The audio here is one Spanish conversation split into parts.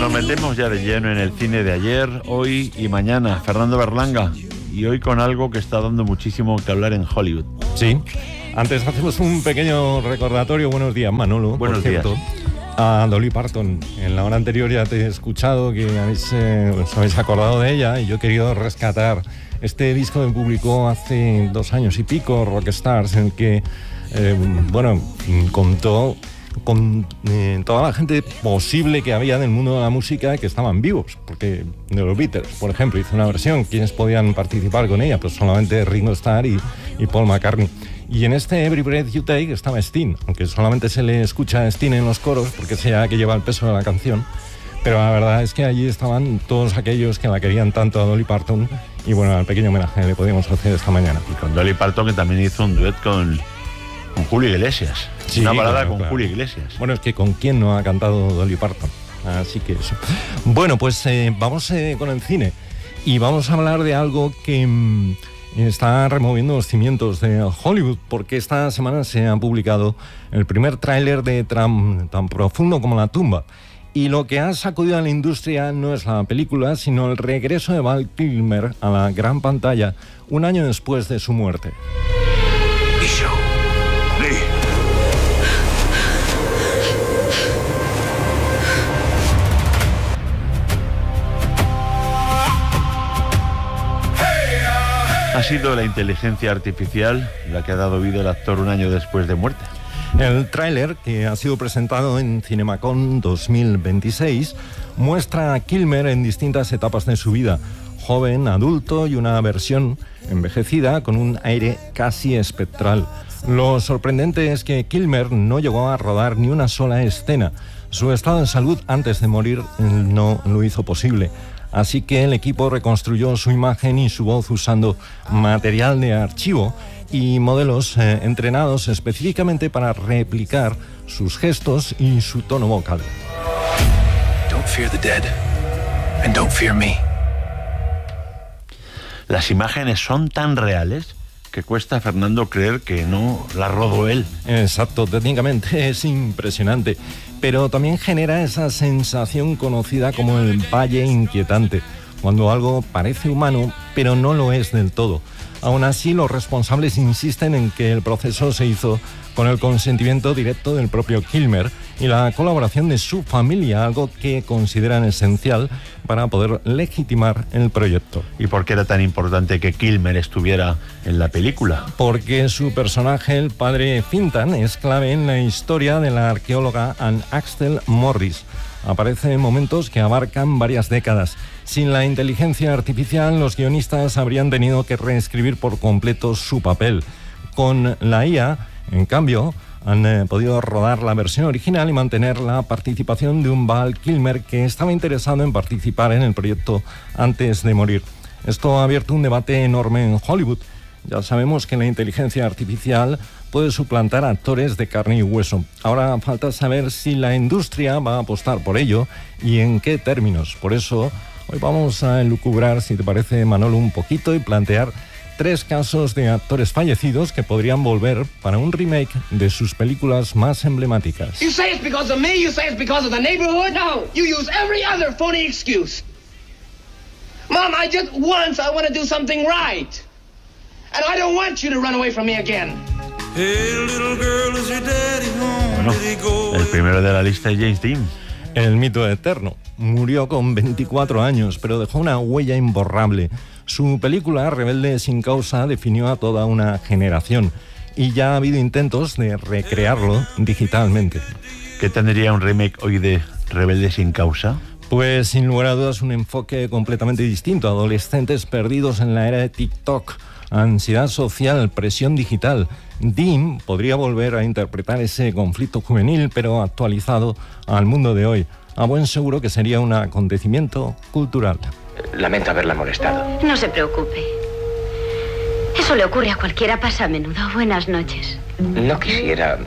Nos metemos ya de lleno en el cine de ayer, hoy y mañana. Fernando Berlanga, y hoy con algo que está dando muchísimo que hablar en Hollywood. Sí, antes hacemos un pequeño recordatorio. Buenos días, Manolo. Buenos días. A Dolly Parton. En la hora anterior ya te he escuchado que os habéis acordado de ella, y yo he querido rescatar este disco que publicó hace 2 años y pico, Rockstars, en el que contó con toda la gente posible que había del mundo de la música que estaban vivos, porque de los Beatles, por ejemplo, hizo una versión. ¿Quiénes podían participar con ella? Pues solamente Ringo Starr y Paul McCartney. Y en este Every Breath You Take estaba Sting, aunque solamente se le escucha a Sting en los coros, porque es ella que lleva el peso de la canción. Pero la verdad es que allí estaban todos aquellos que la querían tanto a Dolly Parton, y bueno, el pequeño homenaje le podíamos hacer esta mañana. Y con Dolly Parton, que también hizo un duet con Julio Iglesias. Sí, una balada claro. Julio Iglesias. Bueno, es que ¿con quién no ha cantado Dolly Parton? Así que eso. Bueno, pues vamos con el cine, y vamos a hablar de algo que está removiendo los cimientos de Hollywood, porque esta semana se ha publicado el primer tráiler de Tan profundo como la tumba. Y lo que ha sacudido a la industria no es la película, sino el regreso de Val Kilmer a la gran pantalla 1 año después de su muerte. Ha sido la inteligencia artificial la que ha dado vida al actor 1 año después de muerte. El tráiler, que ha sido presentado en CinemaCon 2026, muestra a Kilmer en distintas etapas de su vida: joven, adulto y una versión envejecida con un aire casi espectral. Lo sorprendente es que Kilmer no llegó a rodar ni una sola escena. Su estado de salud antes de morir no lo hizo posible. Así que el equipo reconstruyó su imagen y su voz usando material de archivo y modelos entrenados específicamente para replicar sus gestos y su tono vocal. Don't fear the dead, and don't fear me. Las imágenes son tan reales que cuesta, Fernando, creer que no la rodó él. Exacto, técnicamente es impresionante, pero también genera esa sensación conocida como el valle inquietante, cuando algo parece humano, pero no lo es del todo. Aún así, los responsables insisten en que el proceso se hizo con el consentimiento directo del propio Kilmer y la colaboración de su familia, algo que consideran esencial para poder legitimar el proyecto. ¿Y por qué era tan importante que Kilmer estuviera en la película? Porque su personaje, el padre Fintan, es clave en la historia de la arqueóloga Anne Axtell Morris. Aparece en momentos que abarcan varias décadas. Sin la inteligencia artificial, los guionistas habrían tenido que reescribir por completo su papel. Con la IA, en cambio, han podido rodar la versión original y mantener la participación de un Val Kilmer que estaba interesado en participar en el proyecto antes de morir. Esto ha abierto un debate enorme en Hollywood. Ya sabemos que la inteligencia artificial puede suplantar a actores de carne y hueso. Ahora falta saber si la industria va a apostar por ello y en qué términos. Por eso, hoy vamos a elucubrar, si te parece, Manolo, un poquito y plantear 3 casos de actores fallecidos que podrían volver para un remake de sus películas más emblemáticas. You say it's because of me, you say it's because of the neighborhood. No, you use every other phony excuse. Mom, I just once I want to do something right. And I don't want you to run away from me again. Bueno, el primero de la lista es James Dean. El mito eterno. Murió con 24 años, pero dejó una huella imborrable. Su película, Rebelde sin causa, definió a toda una generación. Y ya ha habido intentos de recrearlo digitalmente. ¿Qué tendría un remake hoy de Rebelde sin causa? Pues sin lugar a dudas un enfoque completamente distinto. Adolescentes perdidos en la era de TikTok, ansiedad social, presión digital. Dean podría volver a interpretar ese conflicto juvenil, pero actualizado al mundo de hoy. A buen seguro que sería un acontecimiento cultural. Lamento haberla molestado. No se preocupe. Eso le ocurre a cualquiera, pasa a menudo. Buenas noches. No quisiera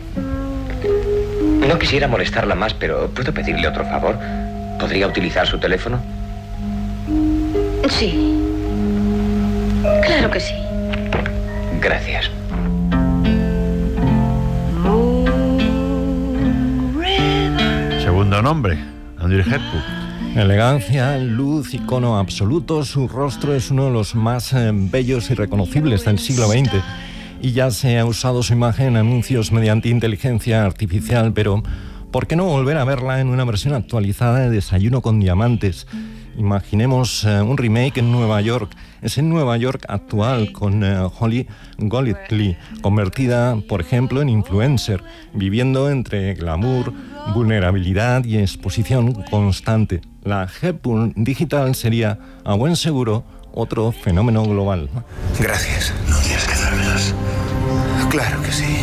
molestarla más, pero ¿puedo pedirle otro favor? ¿Podría utilizar su teléfono? Sí. Claro que sí. Gracias. Segundo nombre, Audrey Hepburn. Elegancia, luz, icono absoluto. Su rostro es uno de los más bellos y reconocibles del siglo XX. Y ya se ha usado su imagen en anuncios mediante inteligencia artificial, pero ¿por qué no volver a verla en una versión actualizada de Desayuno con Diamantes? Imaginemos un remake en Nueva York. Es en Nueva York actual, con Holly Golightly, convertida, por ejemplo, en influencer, viviendo entre glamour, vulnerabilidad y exposición constante. La Hepburn digital sería, a buen seguro, otro fenómeno global. Gracias. No tienes que dármelas. Claro que sí.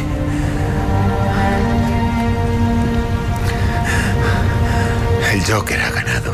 El Joker ha ganado.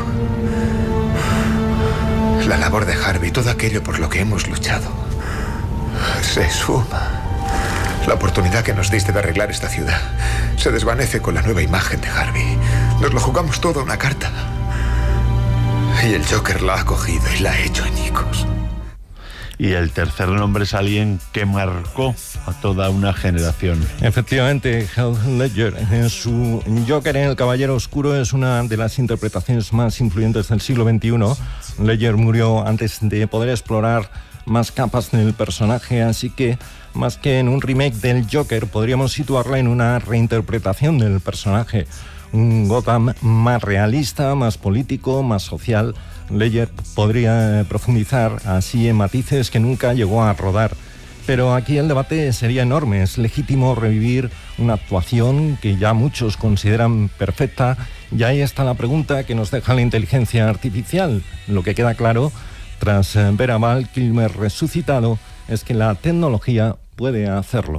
La labor de Harvey, todo aquello por lo que hemos luchado, se esfuma. La oportunidad que nos diste de arreglar esta ciudad se desvanece con la nueva imagen de Harvey. Nos lo jugamos todo a una carta. Y el Joker la ha cogido y la ha hecho añicos. Y el tercer nombre es alguien que marcó a toda una generación. Efectivamente, Heath Ledger, en su Joker en El Caballero Oscuro, es una de las interpretaciones más influyentes del siglo XXI. Ledger murió antes de poder explorar más capas del personaje, así que más que en un remake del Joker, podríamos situarla en una reinterpretación del personaje. Un Gotham más realista, más político, más social. Ledger podría profundizar así en matices que nunca llegó a rodar. Pero aquí el debate sería enorme. Es legítimo revivir una actuación que ya muchos consideran perfecta. Y ahí está la pregunta que nos deja la inteligencia artificial. Lo que queda claro, tras ver a Val Kilmer resucitado, es que la tecnología puede hacerlo.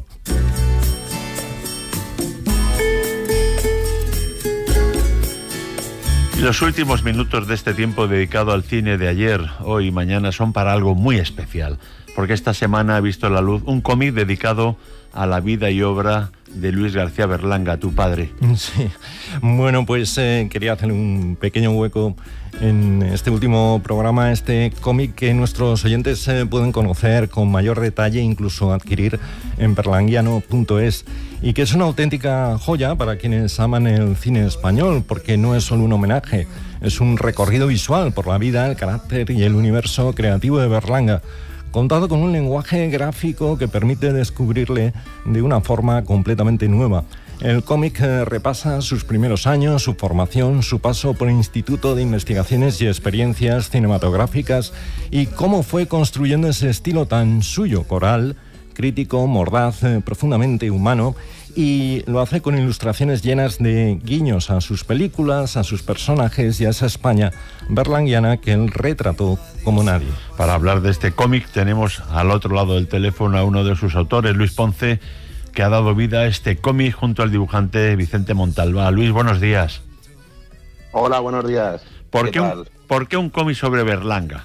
Y los últimos minutos de este tiempo dedicado al cine de ayer, hoy y mañana son para algo muy especial, porque esta semana ha visto la luz un cómic dedicado a la vida y obra de Luis García Berlanga, tu padre. Sí, bueno, pues quería hacer un pequeño hueco en este último programa, este cómic que nuestros oyentes pueden conocer con mayor detalle, incluso adquirir en berlanguiano.es, y que es una auténtica joya para quienes aman el cine español, porque no es solo un homenaje, es un recorrido visual por la vida, el carácter y el universo creativo de Berlanga, contado con un lenguaje gráfico que permite descubrirle de una forma completamente nueva. El cómic repasa sus primeros años, su formación, su paso por el Instituto de Investigaciones y Experiencias Cinematográficas y cómo fue construyendo ese estilo tan suyo, coral, crítico, mordaz, profundamente humano, y lo hace con ilustraciones llenas de guiños a sus películas, a sus personajes y a esa España berlanguiana que él retrató como nadie. Para hablar de este cómic tenemos al otro lado del teléfono a uno de sus autores, Luis Ponce, que ha dado vida a este cómic junto al dibujante Vicente Montalbá. Luis, buenos días. Hola, buenos días. ¿Por qué un cómic sobre Berlanga?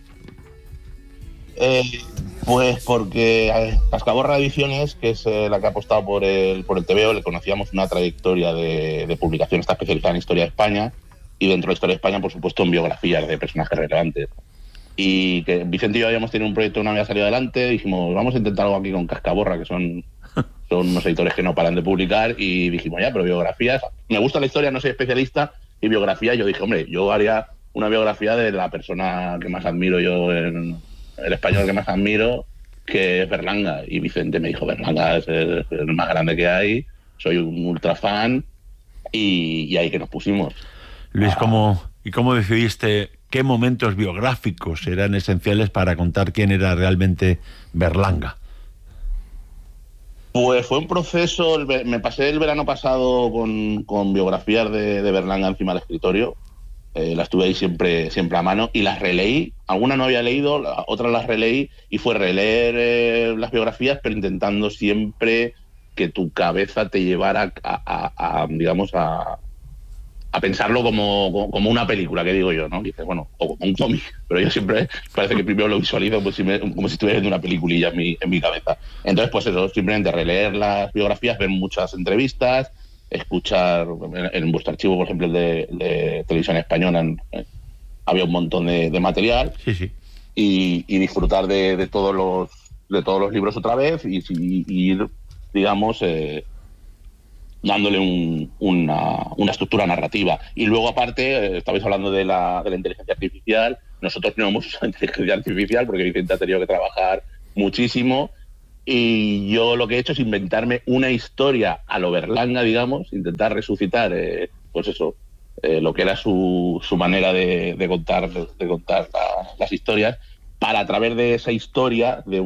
Pues porque Cascaborra Ediciones, que es la que ha apostado por el TVO, le conocíamos una trayectoria de publicación, está especializada en historia de España, y dentro de historia de España, por supuesto, en biografías de personajes relevantes. Y que Vicente y yo habíamos tenido un proyecto que no había salido adelante, dijimos, vamos a intentar algo aquí con Cascaborra, que son unos editores que no paran de publicar, y dijimos, ya, pero biografías, me gusta la historia, no soy especialista, y biografía, yo dije, hombre, yo haría una biografía de la persona que más admiro yo, el español que más admiro, que es Berlanga. Y Vicente me dijo, Berlanga es el más grande que hay, soy un ultra fan, y ahí que nos pusimos. Luis, ¿cómo decidiste qué momentos biográficos eran esenciales para contar quién era realmente Berlanga? Pues fue un proceso, me pasé el verano pasado con biografías de Berlanga encima del escritorio, las tuve ahí siempre a mano y las releí, algunas no había leído, otras las releí, y fue releer las biografías, pero intentando siempre que tu cabeza te llevara a pensarlo como una película, que digo yo, ¿no? Y dices, bueno, o como un cómic, pero yo siempre parece que primero lo visualizo como si estuviera viendo una peliculilla en mi cabeza. Entonces, pues eso, simplemente releer las biografías, ver muchas entrevistas, escuchar en vuestro archivo, por ejemplo, el de Televisión Española, había un montón de material, sí. Y disfrutar de todos los libros otra vez y ir, digamos, dándole una estructura narrativa. Y luego, aparte, estabais hablando de la inteligencia artificial. Nosotros no hemos usado inteligencia artificial porque Vicente ha tenido que trabajar muchísimo. Y yo lo que he hecho es inventarme una historia a lo Berlanga, digamos, intentar resucitar, pues eso, lo que era su manera de contar las historias, para a través de esa historia de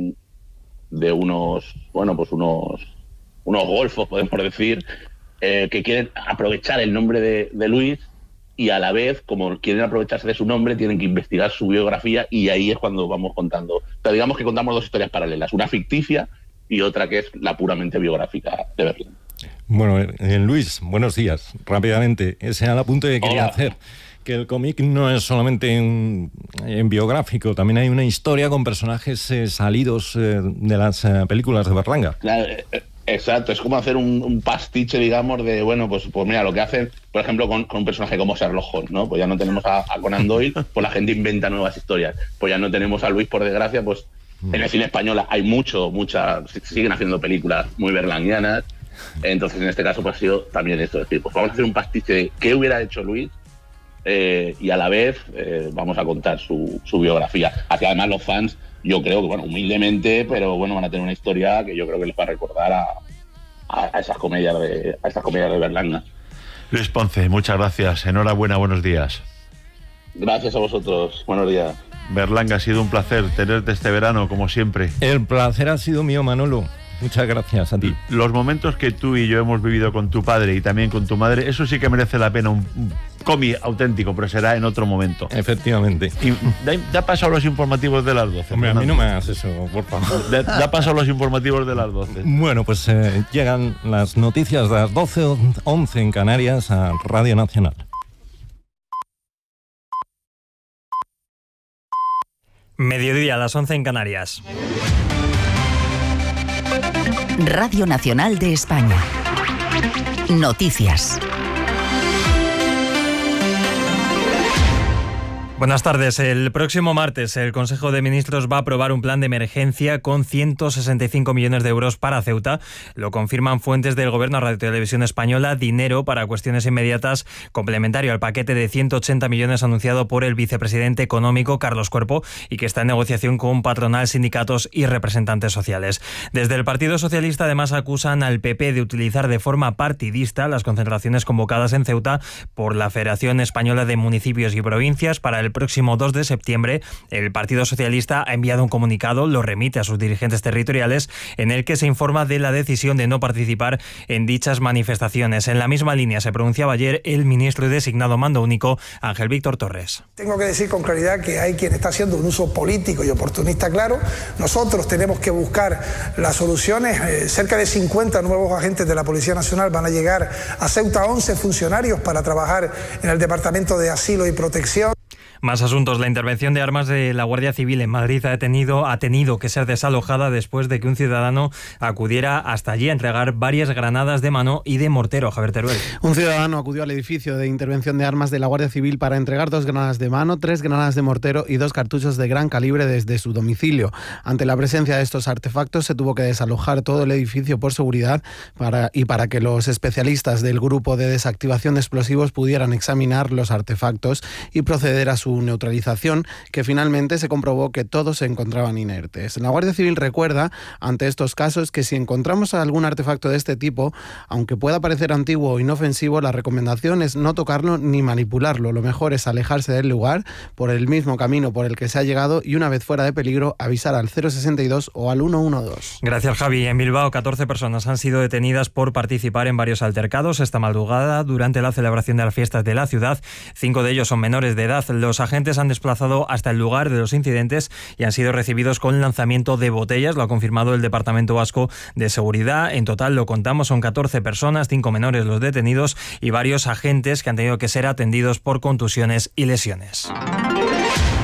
unos golfos, podemos decir, que quieren aprovechar el nombre de Luis, y a la vez, como quieren aprovecharse de su nombre, tienen que investigar su biografía, y ahí es cuando vamos contando. O sea, digamos que contamos dos historias paralelas, una ficticia y otra que es la puramente biográfica de Berlín. Bueno, Luis, buenos días. Rápidamente, ese era el apunte que quería hacer. Que el cómic no es solamente en biográfico, también hay una historia con personajes salidos de las películas de Berlanga. Claro, exacto, es como hacer un pastiche, digamos, de, bueno, pues mira, lo que hacen, por ejemplo, con un personaje como Sherlock Holmes, ¿no? Pues ya no tenemos a Conan Doyle, pues la gente inventa nuevas historias. Pues ya no tenemos a Luis, por desgracia, pues en el cine español hay siguen haciendo películas muy berlanguianas. Entonces, en este caso, pues ha sido también esto, es decir, pues vamos a hacer un pastiche de qué hubiera hecho Luis, y a la vez vamos a contar su biografía. Así, además, los fans, yo creo que, bueno, humildemente, pero bueno, van a tener una historia que yo creo que les va a recordar a esas comedias de Berlanga. Luis Ponce, muchas gracias. Enhorabuena, buenos días. Gracias a vosotros. Buenos días. Berlanga, ha sido un placer tenerte este verano, como siempre. El placer ha sido mío, Manolo. Muchas gracias a ti. Los momentos que tú y yo hemos vivido con tu padre y también con tu madre, eso sí que merece la pena, un cómic auténtico, pero será en otro momento. Efectivamente. Y da paso a los informativos de las 12. Hombre, a mí no me hagas eso, por favor. Da paso a los informativos de las 12. Bueno, pues llegan las noticias de las 12:11 en Canarias a Radio Nacional. Mediodía a las 11 en Canarias. Radio Nacional de España. Noticias. Buenas tardes. El próximo martes el Consejo de Ministros va a aprobar un plan de emergencia con 165 millones de euros para Ceuta. Lo confirman fuentes del Gobierno a Radio Televisión Española. Dinero para cuestiones inmediatas complementario al paquete de 180 millones anunciado por el vicepresidente económico Carlos Cuerpo y que está en negociación con patronal, sindicatos y representantes sociales. Desde el Partido Socialista además acusan al PP de utilizar de forma partidista las concentraciones convocadas en Ceuta por la Federación Española de Municipios y Provincias para el próximo 2 de septiembre. El Partido Socialista ha enviado un comunicado, lo remite a sus dirigentes territoriales, en el que se informa de la decisión de no participar en dichas manifestaciones. En la misma línea se pronunciaba ayer el ministro designado mando único, Ángel Víctor Torres. Tengo que decir con claridad que hay quien está haciendo un uso político y oportunista claro. Nosotros tenemos que buscar las soluciones. Cerca de 50 nuevos agentes de la Policía Nacional van a llegar a Ceuta, 11 funcionarios para trabajar en el Departamento de Asilo y Protección. Más asuntos. La intervención de armas de la Guardia Civil en Madrid ha tenido que ser desalojada después de que un ciudadano acudiera hasta allí a entregar varias granadas de mano y de mortero. Javier Teruel. Un ciudadano acudió al edificio de intervención de armas de la Guardia Civil para entregar 2 granadas de mano, 3 granadas de mortero y 2 cartuchos de gran calibre desde su domicilio. Ante la presencia de estos artefactos se tuvo que desalojar todo el edificio por seguridad para que los especialistas del grupo de desactivación de explosivos pudieran examinar los artefactos y proceder a su neutralización, que finalmente se comprobó que todos se encontraban inertes. La Guardia Civil recuerda ante estos casos que si encontramos algún artefacto de este tipo, aunque pueda parecer antiguo o inofensivo, la recomendación es no tocarlo ni manipularlo. Lo mejor es alejarse del lugar por el mismo camino por el que se ha llegado y una vez fuera de peligro avisar al 062 o al 112. Gracias, Javi. En Bilbao 14 personas han sido detenidas por participar en varios altercados esta madrugada durante la celebración de las fiestas de la ciudad. 5 de ellos son menores de edad. Los agentes han desplazado hasta el lugar de los incidentes y han sido recibidos con lanzamiento de botellas, lo ha confirmado el Departamento Vasco de Seguridad. En total, lo contamos, son 14 personas, 5 menores los detenidos y varios agentes que han tenido que ser atendidos por contusiones y lesiones.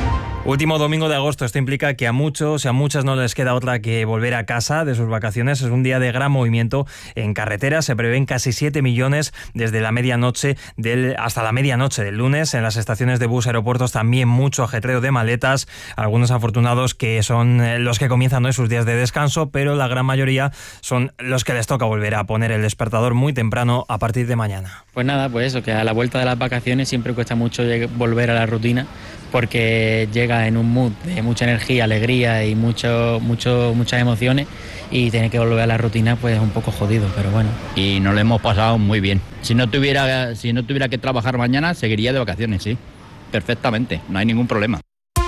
Último domingo de agosto. Esto implica que a muchos y a muchas no les queda otra que volver a casa de sus vacaciones. Es un día de gran movimiento en carretera. Se prevén casi 7 millones desde la medianoche hasta la medianoche del lunes. En las estaciones de bus, aeropuertos, también mucho ajetreo de maletas. Algunos afortunados que son los que comienzan hoy sus días de descanso, pero la gran mayoría son los que les toca volver a poner el despertador muy temprano a partir de mañana. Pues nada, pues eso, que a la vuelta de las vacaciones siempre cuesta mucho volver a la rutina, porque llega en un mood de mucha energía, alegría y muchas emociones, y tener que volver a la rutina pues es un poco jodido, pero bueno. Y nos lo hemos pasado muy bien. Si no tuviera que trabajar mañana, seguiría de vacaciones, sí, perfectamente, no hay ningún problema.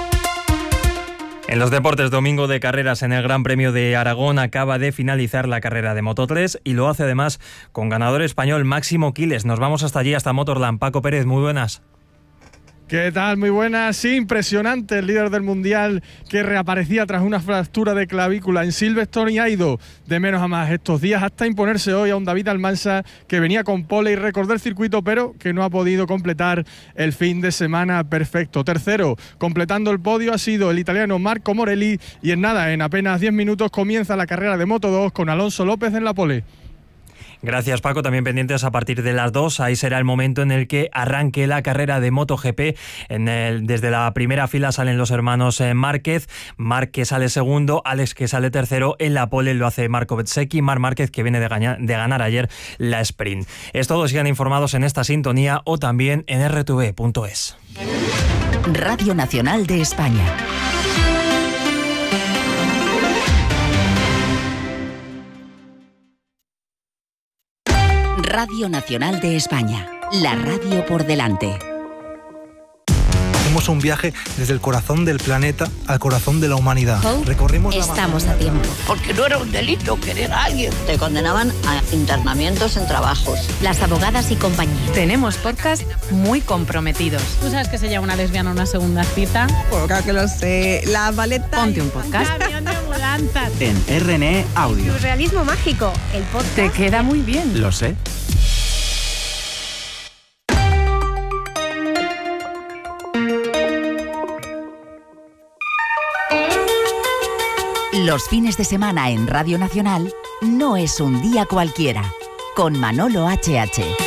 En los deportes, domingo de carreras en el Gran Premio de Aragón. Acaba de finalizar la carrera de Moto3 y lo hace además con ganador español Máximo Quiles. Nos vamos hasta allí, hasta Motorland. Paco Pérez, muy buenas. ¿Qué tal? Muy buenas. Sí, impresionante el líder del Mundial, que reaparecía tras una fractura de clavícula en Silverstone, y ha ido de menos a más estos días hasta imponerse hoy a un David Almansa que venía con pole y récord del circuito, pero que no ha podido completar el fin de semana perfecto. Tercero, completando el podio, ha sido el italiano Marco Morelli, y en apenas 10 minutos comienza la carrera de Moto2 con Alonso López en la pole. Gracias, Paco. También pendientes a partir de las 2. Ahí será el momento en el que arranque la carrera de MotoGP. Desde la primera fila salen los hermanos Márquez. Marc, que sale segundo, Alex, que sale tercero. En la pole lo hace Marco Bezzecchi. Marc Márquez, que viene de ganar ayer la sprint. Es todo. Sigan informados en esta sintonía o también en rtv.es. Radio Nacional de España. Radio Nacional de España, la radio por delante. Hacemos un viaje desde el corazón del planeta al corazón de la humanidad. Recorrimos Estamos a tiempo. Porque no era un delito querer a alguien. Te condenaban a internamientos en trabajos. Las abogadas y compañía. Tenemos podcast muy comprometidos. ¿Tú sabes que se llama una lesbiana una segunda cita? Pues claro que lo sé. La maleta. Ponte un podcast. En RNE Audio. Surrealismo mágico. El podcast. Te queda muy bien. Lo sé. Los fines de semana en Radio Nacional no es un día cualquiera, con Manolo HH.